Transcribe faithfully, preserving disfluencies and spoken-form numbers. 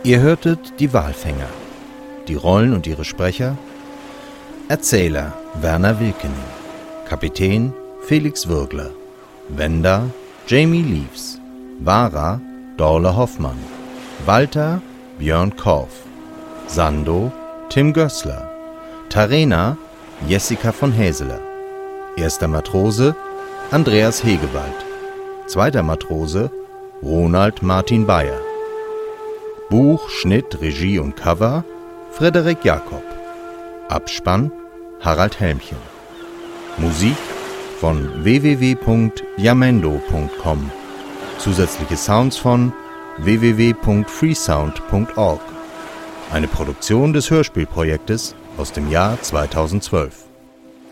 Ihr hörtet die Walfänger. Die Rollen und ihre Sprecher: Erzähler Werner Wilkening, Kapitän Felix Würgler, Wenda Jamie Leaves, Wara Dorle Hoffmann, Walter Björn Korff, Sando Tim Gößler, Tarena Jessica von Häseler, erster Matrose Andreas Hegewald, zweiter Matrose Ronald Martin Bayer. Buch, Schnitt, Regie und Cover Frederik Jakob. Abspann Harald Helmchen. Musik von w w w punkt jamendo punkt com. Zusätzliche Sounds von w w w punkt freesound punkt org. Eine Produktion des Hörspielprojektes aus dem Jahr zweitausendzwölf.